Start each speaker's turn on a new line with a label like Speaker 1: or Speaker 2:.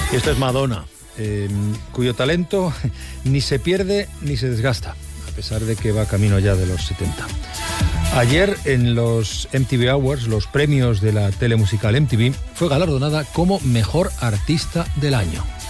Speaker 1: Y esto es Madonna, cuyo talento ni se pierde ni se desgasta, a pesar de que va camino ya de los 70. Ayer, en los MTV Awards, los premios de la telemusical MTV, fue galardonada como Mejor Artista del Año.